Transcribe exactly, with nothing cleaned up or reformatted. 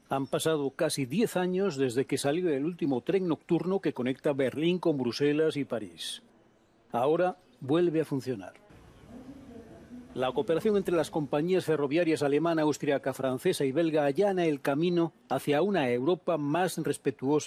Han pasado casi diez años desde que salió el último tren nocturno que conecta Berlín con Bruselas y París. Ahora vuelve a funcionar. La cooperación entre las compañías ferroviarias alemana, austriaca, francesa y belga allana el camino hacia una Europa más respetuosa